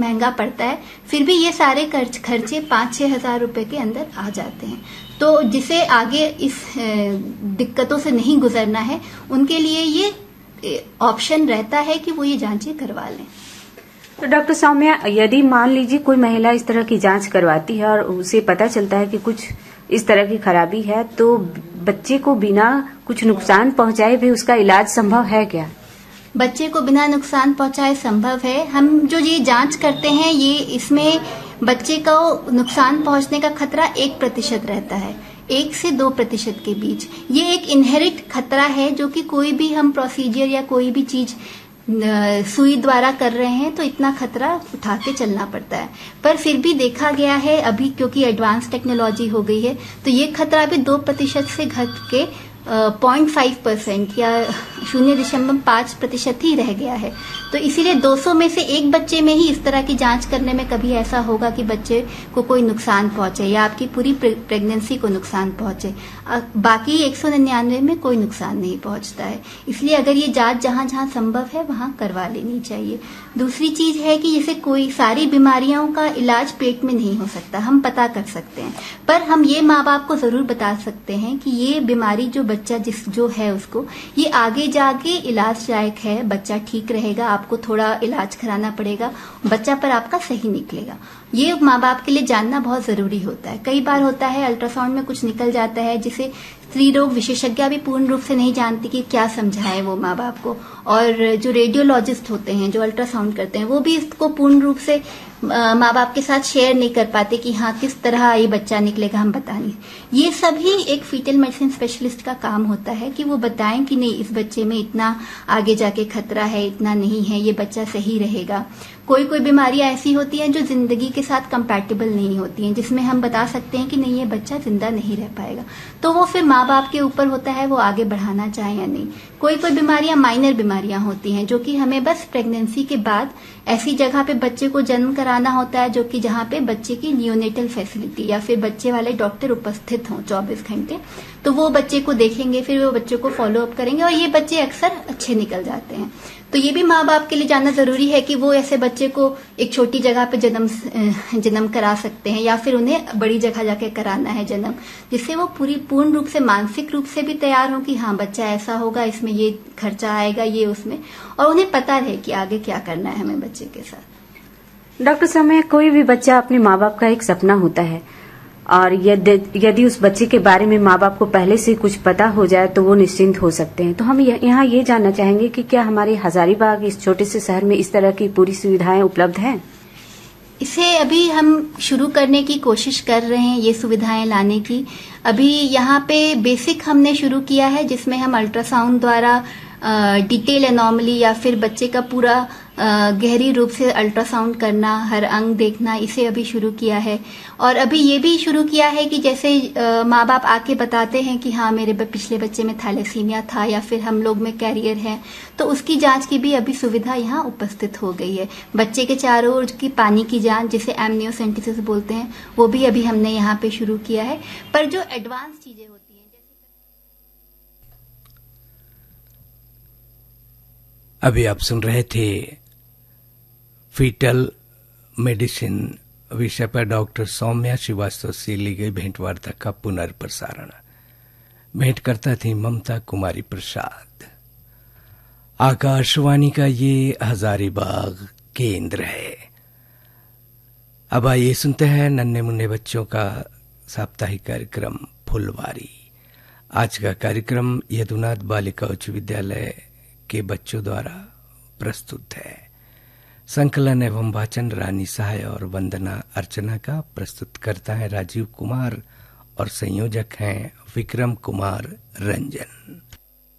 महंगा पड़ता है, फिर भी ये सारे खर्चे 5-6 हजार रुपए के अंदर आ जाते हैं। तो जिसे आगे इस दिक्कतों से नहीं गुजरना है, उनके लिए ये ऑप्शन रहता है कि वो ये जांचें करवा लें। तो डॉक्टर सौम्या, यदि मान लीजिए कोई महिला इस तरह की जांच करवाती है और उसे पता चलता है कि कुछ इस तरह की खराबी है, तो बच्चे को बिना कुछ नुकसान पहुंचाए भी उसका इलाज संभव है क्या? बच्चे को बिना नुकसान पहुंचाए संभव है। हम जो ये जांच करते हैं, ये इसमें बच्चे को नुकसान पहुंचने का खतरा 1% रहता है, 1 से 2% के बीच। ये एक इनहेरिट खतरा है जो कि कोई भी हम प्रोसीजर या कोई भी चीज सुई द्वारा कर रहे हैं तो इतना खतरा उठा के चलना पड़ता है। पर फिर भी देखा गया है अभी, क्योंकि एडवांस टेक्नोलॉजी हो गई है, तो ये खतरा भी 2% से घट के 0.5% या 0.5% ही रह गया है। तो इसीलिए 200 में से एक बच्चे में ही इस तरह की जांच करने में कभी ऐसा होगा कि बच्चे को कोई नुकसान पहुंचे या आपकी पूरी प्रेगनेंसी को नुकसान पहुंचे। बाकी 199 में कोई नुकसान नहीं पहुंचता है। इसलिए अगर ये जांच जहां जहां संभव है वहां करवा लेनी चाहिए। दूसरी चीज है कि जैसे कोई सारी बीमारियों का इलाज पेट में नहीं हो सकता, हम पता कर सकते हैं, पर हम ये माँ बाप को जरूर बता सकते हैं कि ये बीमारी जो बच्चा जो है उसको, ये आगे जाके इलाज लायक है, बच्चा ठीक रहेगा, आपको थोड़ा इलाज कराना पड़ेगा, बच्चा पर आपका सही निकलेगा। ये माँ बाप के लिए जानना बहुत जरूरी होता है। कई बार होता है अल्ट्रासाउंड में कुछ निकल जाता है जिसे स्त्री रोग विशेषज्ञ भी पूर्ण रूप से नहीं जानती कि क्या समझाए वो माँ बाप को, और जो रेडियोलॉजिस्ट होते हैं जो अल्ट्रासाउंड करते हैं वो भी इसको पूर्ण रूप से माँ बाप के साथ शेयर नहीं कर पाते कि हाँ किस तरह ये बच्चा निकलेगा, हम बता नहीं। ये सभी एक फीटल मेडिसिन स्पेशलिस्ट का काम होता है कि वो बताएं कि नहीं, इस बच्चे में इतना आगे जाके खतरा है, इतना नहीं है, ये बच्चा सही रहेगा। कोई कोई बीमारियां ऐसी होती हैं जो जिंदगी के साथ कंपैटिबल नहीं होती हैं, जिसमें हम बता सकते हैं कि नहीं, ये बच्चा जिंदा नहीं रह पाएगा। तो वो फिर माँ बाप के ऊपर होता है वो आगे बढ़ाना चाहे या नहीं। कोई कोई बीमारियां माइनर बीमारियां होती हैं जो कि हमें बस प्रेगनेंसी के बाद ऐसी जगह पे बच्चे को जन्म कराना होता है जो कि जहाँ पे बच्चे की नियोनेटल फैसिलिटी या फिर बच्चे वाले डॉक्टर उपस्थित हों 24 घंटे, तो वो बच्चे को देखेंगे, फिर वो बच्चे को फॉलो अप करेंगे, और ये बच्चे अक्सर अच्छे निकल जाते हैं। तो ये भी माँ बाप के लिए जानना जरूरी है कि वो ऐसे बच्चे को एक छोटी जगह पे जन्म करा सकते हैं या फिर उन्हें बड़ी जगह जाके कराना है जन्म, जिससे वो पूर्ण रूप से मानसिक रूप से भी तैयार हो कि हाँ बच्चा ऐसा होगा, इसमें ये खर्चा आएगा, ये उसमें, और उन्हें पता रहे कि आगे क्या करना है हमें बच्चे के साथ। डॉक्टर सौम्या, कोई भी बच्चा अपने माँ बाप का एक सपना होता है, और यदि उस बच्चे के बारे में माँ बाप को पहले से कुछ पता हो जाए तो वो निश्चिंत हो सकते हैं। तो हम यहाँ ये जानना चाहेंगे कि क्या हमारे हजारीबाग इस छोटे से शहर में इस तरह की पूरी सुविधाएं उपलब्ध हैं? इसे अभी हम शुरू करने की कोशिश कर रहे हैं, ये सुविधाएं लाने की। अभी यहाँ पे बेसिक हमने शुरू किया है जिसमें हम अल्ट्रासाउंड द्वारा डिटेल एनॉमली या फिर बच्चे का पूरा गहरी रूप से अल्ट्रासाउंड करना, हर अंग देखना, इसे अभी शुरू किया है। और अभी ये भी शुरू किया है कि जैसे माँ बाप आके बताते हैं कि हाँ मेरे पिछले बच्चे में थैलेसीमिया था या फिर हम लोग में कैरियर है, तो उसकी जांच की भी अभी सुविधा यहाँ उपस्थित हो गई है। बच्चे के चारों ओर की पानी की जांच, जिसे एमनियोसेंटेसिस बोलते हैं, वो भी अभी हमने यहाँ पे शुरू किया है। पर जो एडवांस चीजें होती हैं, अभी आप सुन रहे थे फीटल मेडिसिन विषय पर डॉक्टर सौम्या श्रीवास्तव से ली गई भेंटवार्ता का पुनर्प्रसारण। भेंटकर्ता थी ममता कुमारी प्रसाद। आकाशवाणी का ये हजारीबाग केंद्र है। अब आइए सुनते हैं नन्हे मुन्ने बच्चों का साप्ताहिक कार्यक्रम फुलवारी। आज का कार्यक्रम यदुनाथ बालिका उच्च विद्यालय के बच्चों द्वारा प्रस्तुत है। संकलन एवं वाचन रानी सहाय और वंदना अर्चना का। प्रस्तुत करता है राजीव कुमार और संयोजक हैं विक्रम कुमार रंजन।